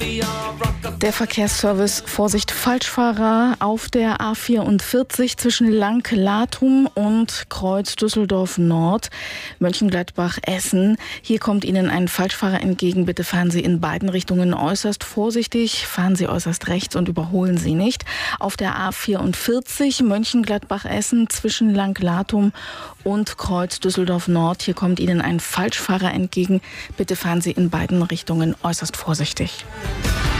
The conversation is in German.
Der Verkehrsservice, Vorsicht, Falschfahrer auf der A44 zwischen Lank-Latum und Kreuz Düsseldorf Nord, Mönchengladbach-Essen. Hier kommt Ihnen ein Falschfahrer entgegen. Bitte fahren Sie in beiden Richtungen äußerst vorsichtig. Fahren Sie äußerst rechts und überholen Sie nicht. Auf der A44 Mönchengladbach-Essen zwischen Lank-Latum und Kreuz Düsseldorf Nord. Hier kommt Ihnen ein Falschfahrer entgegen. Bitte fahren Sie in beiden Richtungen äußerst vorsichtig.